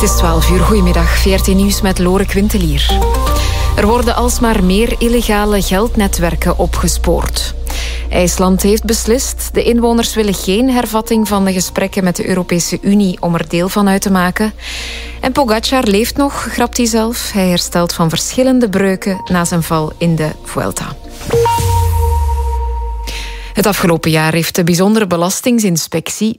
Het is 12 uur. Goedemiddag. VRT Nieuws met Lore Quintelier. Er worden alsmaar meer illegale geldnetwerken opgespoord. IJsland heeft beslist. De inwoners willen geen hervatting van de gesprekken met de Europese Unie om er deel van uit te maken. En Pogačar leeft nog, grapt hij zelf. Hij herstelt van verschillende breuken na zijn val in de Vuelta. Het afgelopen jaar heeft de bijzondere belastinginspectie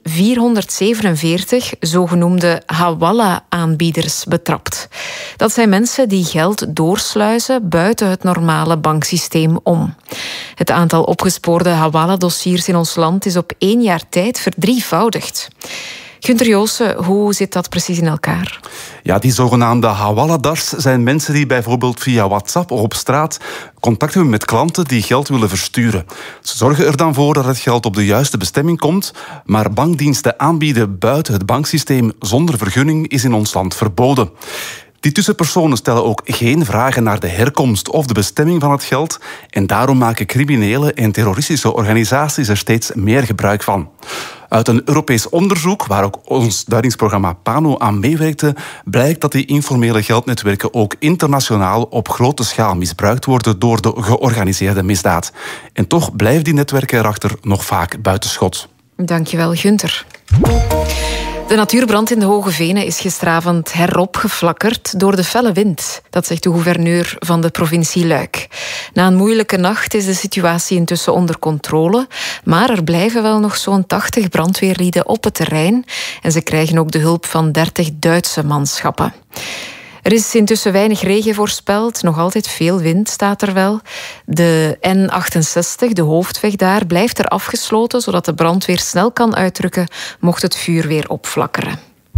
447 zogenoemde hawala-aanbieders betrapt. Dat zijn mensen die geld doorsluizen buiten het normale banksysteem om. Het aantal opgespoorde hawala-dossiers in ons land is op 1 jaar tijd verdrievoudigd. Gunther Joossen, hoe zit dat precies in elkaar? Ja, die zogenaamde hawaladars zijn mensen die bijvoorbeeld via WhatsApp of op straat contact hebben met klanten die geld willen versturen. Ze zorgen er dan voor dat het geld op de juiste bestemming komt, maar bankdiensten aanbieden buiten het banksysteem zonder vergunning is in ons land verboden. Die tussenpersonen stellen ook geen vragen naar de herkomst of de bestemming van het geld en daarom maken criminele en terroristische organisaties er steeds meer gebruik van. Uit een Europees onderzoek, waar ook ons duidingsprogramma PANO aan meewerkte, blijkt dat die informele geldnetwerken ook internationaal op grote schaal misbruikt worden door de georganiseerde misdaad. En toch blijven die netwerken erachter nog vaak buitenschot. Dankjewel, Gunther. De natuurbrand in de Hoge Venen is gisteravond heropgeflakkerd door de felle wind. Dat zegt de gouverneur van de provincie Luik. Na een moeilijke nacht is de situatie intussen onder controle, maar er blijven wel nog zo'n 80 brandweerlieden op het terrein en ze krijgen ook de hulp van 30 Duitse manschappen. Er is intussen weinig regen voorspeld, nog altijd veel wind staat er wel. De N68, de hoofdweg daar, blijft er afgesloten, zodat de brandweer snel kan uitrukken mocht het vuur weer opflakkeren.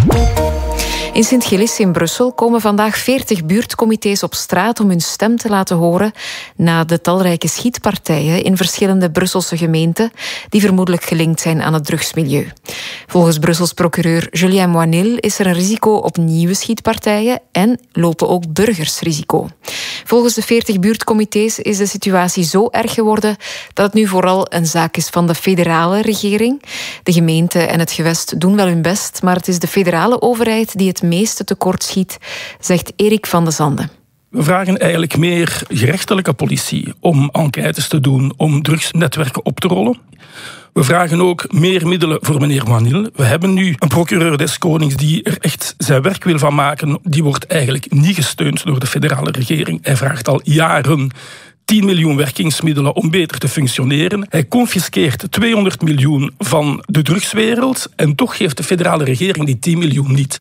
In Sint-Gillis in Brussel komen vandaag 40 buurtcomité's op straat om hun stem te laten horen na de talrijke schietpartijen in verschillende Brusselse gemeenten die vermoedelijk gelinkt zijn aan het drugsmilieu. Volgens Brussels procureur Julien Moinil is er een risico op nieuwe schietpartijen en lopen ook burgers risico. Volgens de 40 buurtcomité's is de situatie zo erg geworden dat het nu vooral een zaak is van de federale regering. De gemeente en het gewest doen wel hun best, maar het is de federale overheid die het meeste tekort schiet, zegt Erik van de Zande. We vragen eigenlijk meer gerechtelijke politie om enquêtes te doen, om drugsnetwerken op te rollen. We vragen ook meer middelen voor meneer Moinil. We hebben nu een procureur des Konings die er echt zijn werk wil van maken. Die wordt eigenlijk niet gesteund door de federale regering. Hij vraagt al jaren 10 miljoen werkingsmiddelen om beter te functioneren. Hij confiskeert 200 miljoen van de drugswereld en toch geeft de federale regering die 10 miljoen niet.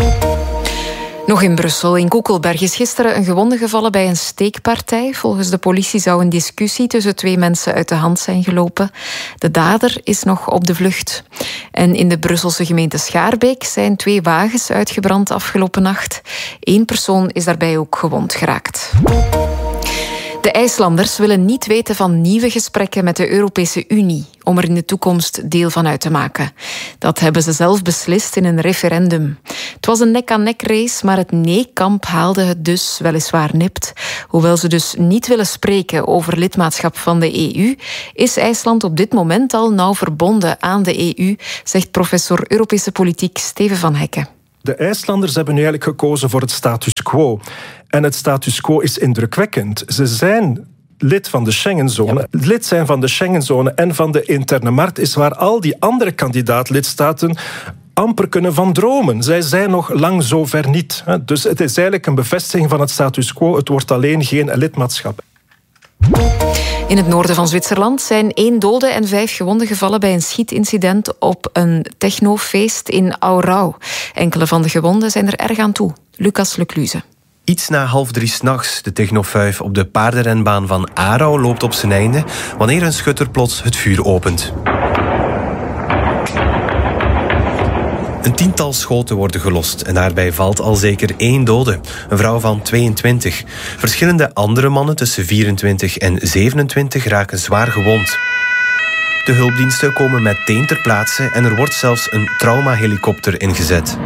Nog in Brussel. In Koekelberg is gisteren een gewonde gevallen bij een steekpartij. Volgens de politie zou een discussie tussen 2 mensen uit de hand zijn gelopen. De dader is nog op de vlucht. En in de Brusselse gemeente Schaarbeek zijn 2 wagens uitgebrand afgelopen nacht. 1 persoon is daarbij ook gewond geraakt. De IJslanders willen niet weten van nieuwe gesprekken met de Europese Unie om er in de toekomst deel van uit te maken. Dat hebben ze zelf beslist in een referendum. Het was een nek-aan-nek race, maar het nee-kamp haalde het dus weliswaar nipt. Hoewel ze dus niet willen spreken over lidmaatschap van de EU, is IJsland op dit moment al nauw verbonden aan de EU, zegt professor Europese politiek Steven van Hekken. De IJslanders hebben nu eigenlijk gekozen voor het status quo. En het status quo is indrukwekkend. Ze zijn lid van de Schengenzone. Ja. Lid zijn van de Schengenzone en van de interne markt is waar al die andere kandidaat-lidstaten amper kunnen van dromen. Zij zijn nog lang zover niet. Dus het is eigenlijk een bevestiging van het status quo. Het wordt alleen geen lidmaatschap. In het noorden van Zwitserland zijn 1 dode en 5 gewonden gevallen bij een schietincident op een technofeest in Aarau. Enkele van de gewonden zijn er erg aan toe. Lucas Lecluze. Iets na 2:30 s'nachts, de technofuif op de paardenrenbaan van Aarau loopt op zijn einde wanneer een schutter plots het vuur opent. Een 10-tal schoten worden gelost en daarbij valt al zeker 1 dode, een vrouw van 22. Verschillende andere mannen tussen 24 en 27 raken zwaar gewond. De hulpdiensten komen meteen ter plaatse en er wordt zelfs een traumahelikopter ingezet.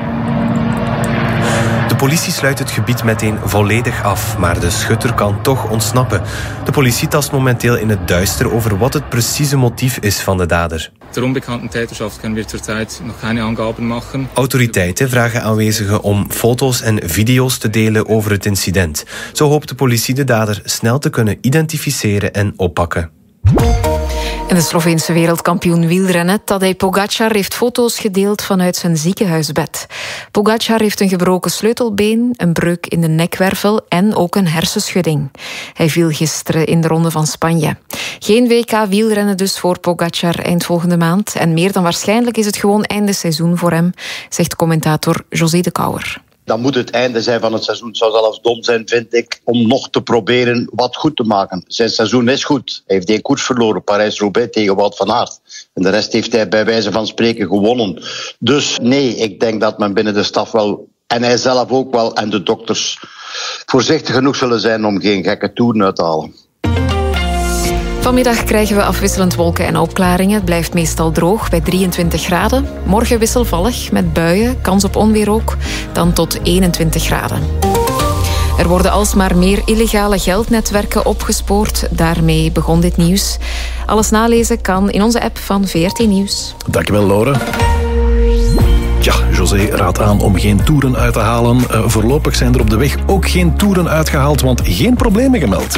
De politie sluit het gebied meteen volledig af, maar de schutter kan toch ontsnappen. De politie tast momenteel in het duister over wat het precieze motief is van de dader. der unbekannten Täterschaft können wir zurzeit noch keine Angaben machen. Autoriteiten vragen aanwezigen om foto's en video's te delen over het incident. Zo hoopt de politie de dader snel te kunnen identificeren en oppakken. En de Sloveense wereldkampioen wielrennen Tadej Pogačar heeft foto's gedeeld vanuit zijn ziekenhuisbed. Pogačar heeft een gebroken sleutelbeen, een breuk in de nekwervel en ook een hersenschudding. Hij viel gisteren in de Ronde van Spanje. Geen WK wielrennen dus voor Pogačar eind volgende maand. En meer dan waarschijnlijk is het gewoon einde seizoen voor hem, zegt commentator José de Kouwer. Dan moet het einde zijn van het seizoen. Het zou zelfs dom zijn, vind ik, om nog te proberen wat goed te maken. Zijn seizoen is goed. Hij heeft 1 koers verloren, Parijs-Roubaix tegen Wout van Aert. En de rest heeft hij bij wijze van spreken gewonnen. Dus nee, ik denk dat men binnen de staf wel, en hij zelf ook wel, en de dokters, voorzichtig genoeg zullen zijn om geen gekke toeren uit te halen. Vanmiddag krijgen we afwisselend wolken en opklaringen. Het blijft meestal droog bij 23 graden. Morgen wisselvallig met buien, kans op onweer ook, dan tot 21 graden. Er worden alsmaar meer illegale geldnetwerken opgespoord. Daarmee begon dit nieuws. Alles nalezen kan in onze app van VRT Nieuws. Dankjewel, Laure. Ja, José raadt aan om geen toeren uit te halen. Voorlopig zijn er op de weg ook geen toeren uitgehaald, want geen problemen gemeld.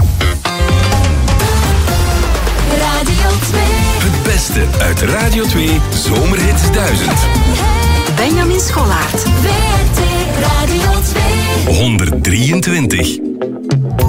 Het beste uit Radio 2 Zomerhits 1000. Benjamin Schollaert. WRT Radio 2. 123.